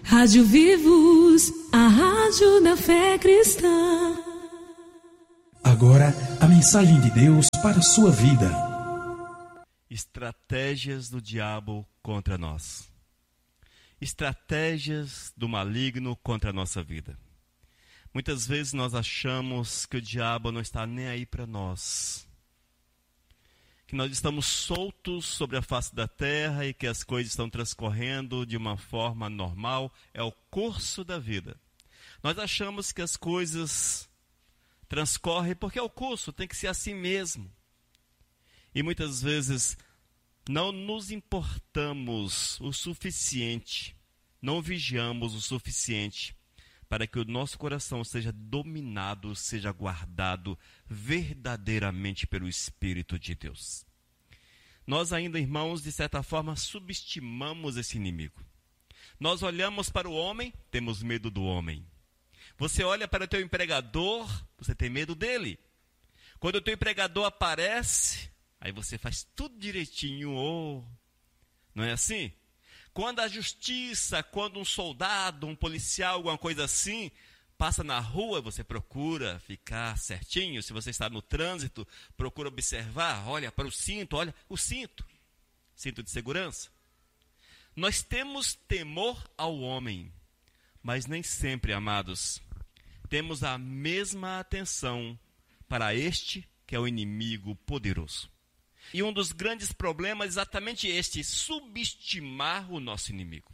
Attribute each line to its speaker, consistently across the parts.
Speaker 1: Rádio Vivos, a rádio da fé cristã.
Speaker 2: Agora, a mensagem de Deus para a sua vida.
Speaker 3: Estratégias do diabo contra nós. Estratégias do maligno contra a nossa vida. Muitas vezes nós achamos que o diabo não está nem aí para nós. Que nós estamos soltos sobre a face da terra e que as coisas estão transcorrendo de uma forma normal. É o curso da vida. Nós achamos que as coisas transcorrem porque é o curso, tem que ser assim mesmo. E muitas vezes não nos importamos o suficiente, não vigiamos o suficiente para que o nosso coração seja dominado, seja guardado verdadeiramente pelo Espírito de Deus. Nós ainda, irmãos, de certa forma, subestimamos esse inimigo. Nós olhamos para o homem, temos medo do homem. Você olha para o teu empregador, você tem medo dele. Quando o teu empregador aparece, aí você faz tudo direitinho, não é assim? Quando a justiça, quando um soldado, um policial, alguma coisa assim, passa na rua, você procura ficar certinho. Se você está no trânsito, procura observar, olha para o cinto, olha o cinto. Cinto de segurança. Nós temos temor ao homem, mas nem sempre, amados, temos a mesma atenção para este que é o inimigo poderoso. E um dos grandes problemas é exatamente este, subestimar o nosso inimigo.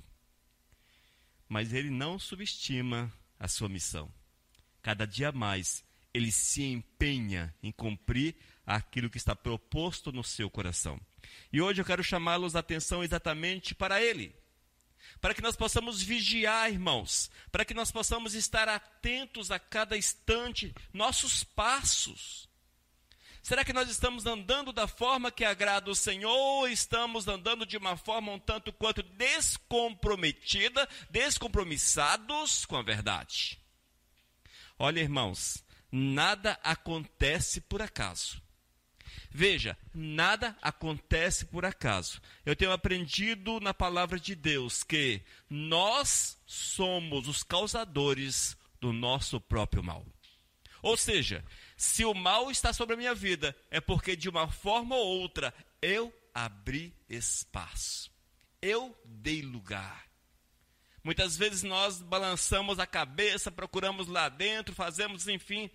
Speaker 3: Mas ele não subestima a sua missão. Cada dia mais, ele se empenha em cumprir aquilo que está proposto no seu coração. E hoje eu quero chamá-los a atenção exatamente para ele. Para que nós possamos vigiar, irmãos. Para que nós possamos estar atentos a cada instante, nossos passos. Será que nós estamos andando da forma que agrada o Senhor ou estamos andando de uma forma um tanto quanto descomprometida, descompromissados com a verdade? Olha, irmãos, nada acontece por acaso. Veja, nada acontece por acaso. Eu tenho aprendido na palavra de Deus que nós somos os causadores do nosso próprio mal. Ou seja, se o mal está sobre a minha vida, é porque de uma forma ou outra eu abri espaço. Eu dei lugar. Muitas vezes nós balançamos a cabeça, procuramos lá dentro, fazemos, enfim,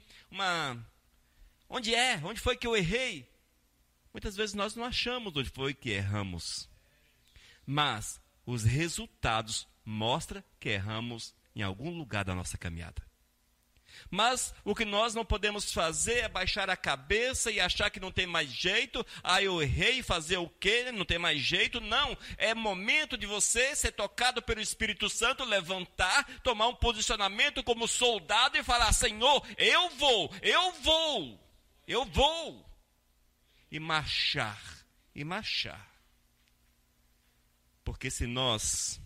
Speaker 3: Onde foi que eu errei? Muitas vezes nós não achamos onde foi que erramos. Mas os resultados mostram que erramos em algum lugar da nossa caminhada. Mas o que nós não podemos fazer é baixar a cabeça e achar que não tem mais jeito. Eu errei, fazer o quê? Não tem mais jeito. Não, é momento de você ser tocado pelo Espírito Santo, levantar, tomar um posicionamento como soldado e falar: Senhor, eu vou. E marchar. Porque se nós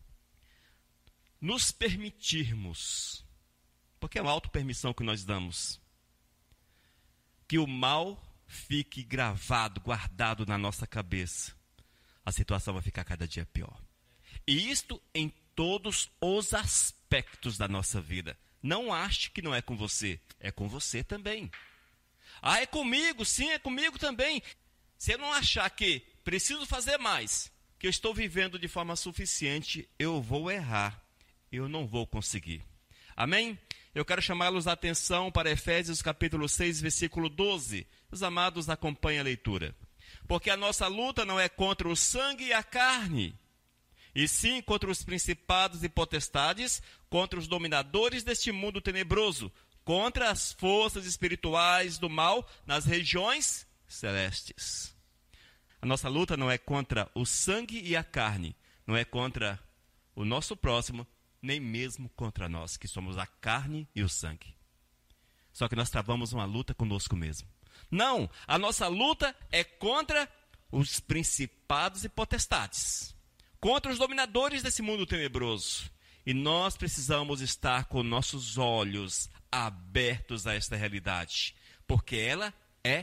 Speaker 3: nos permitirmos, porque é uma autopermissão que nós damos, que o mal fique gravado, guardado na nossa cabeça, a situação vai ficar cada dia pior. E isto em todos os aspectos da nossa vida. Não ache que não é com você, é com você também. É comigo, sim, é comigo também. Se eu não achar que preciso fazer mais, que eu estou vivendo de forma suficiente, eu vou errar, eu não vou conseguir. Amém? Eu quero chamá-los a atenção para Efésios capítulo 6, versículo 12. Os amados, acompanhem a leitura. Porque a nossa luta não é contra o sangue e a carne, e sim contra os principados e potestades, contra os dominadores deste mundo tenebroso, contra as forças espirituais do mal nas regiões celestes. A nossa luta não é contra o sangue e a carne, não é contra o nosso próximo, nem mesmo contra nós, que somos a carne e o sangue. Só que nós travamos uma luta conosco mesmo. Não, a nossa luta é contra os principados e potestades, contra os dominadores desse mundo tenebroso. E nós precisamos estar com nossos olhos abertos a esta realidade, porque ela é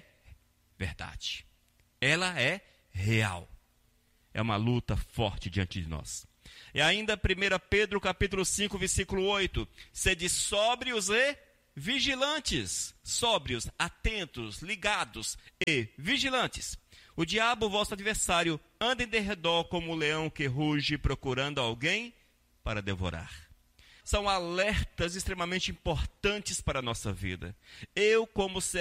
Speaker 3: verdade. Ela é real. É uma luta forte diante de nós. E ainda 1 Pedro capítulo 5, versículo 8. Sede sóbrios e vigilantes. Sóbrios, atentos, ligados e vigilantes. O diabo, vosso adversário, anda em derredor como um leão que ruge, procurando alguém para devorar. São alertas extremamente importantes para a nossa vida. Eu, como